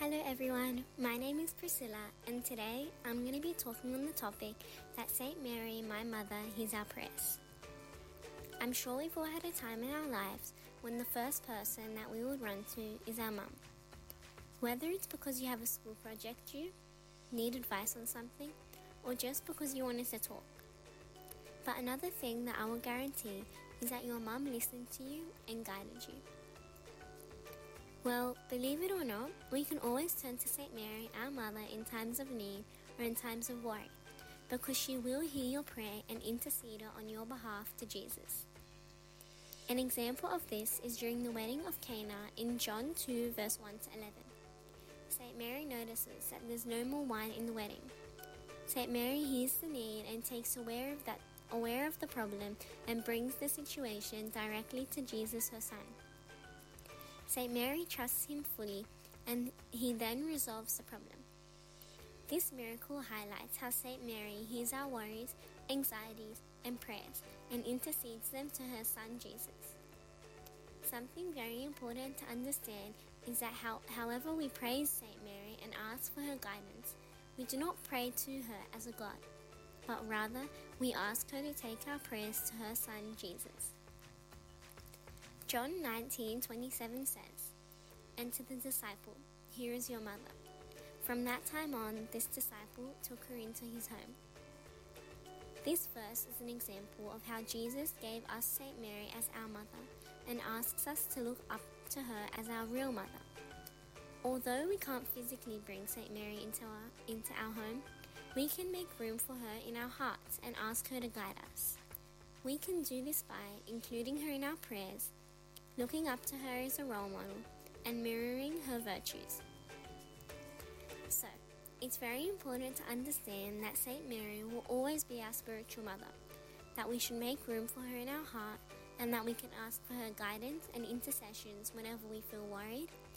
Hello everyone, my name is Priscilla and today I'm going to be talking on the topic that St. Mary, my mother, hears our prayers. I'm sure we've all had a time in our lives when the first person that we would run to is our mum. Whether it's because you have a school project due, need advice on something, or just because you wanted to talk. But another thing that I will guarantee is that your mum listened to you and guided you. Well, believe it or not, we can always turn to St. Mary, our mother, in times of need or in times of worry, because she will hear your prayer and intercede on your behalf to Jesus. An example of this is during the wedding of Cana in John 2 verse 1 to 11. St. Mary notices that there's no more wine in the wedding. St. Mary hears the need and takes aware of the problem and brings the situation directly to Jesus, her son. St. Mary trusts him fully and he then resolves the problem. This miracle highlights how St. Mary hears our worries, anxieties, and prayers and intercedes them to her son Jesus. Something very important to understand is that however we praise St. Mary and ask for her guidance, we do not pray to her as a god, but rather we ask her to take our prayers to her son Jesus. John 19:27 says, "And to the disciple, here is your mother." From that time on, this disciple took her into his home. This verse is an example of how Jesus gave us St. Mary as our mother and asks us to look up to her as our real mother. Although we can't physically bring St. Mary into our home, we can make room for her in our hearts and ask her to guide us. We can do this by including her in our prayers, looking up to her as a role model, and mirroring her virtues. So, it's very important to understand that St. Mary will always be our spiritual mother, that we should make room for her in our heart, and that we can ask for her guidance and intercessions whenever we feel worried,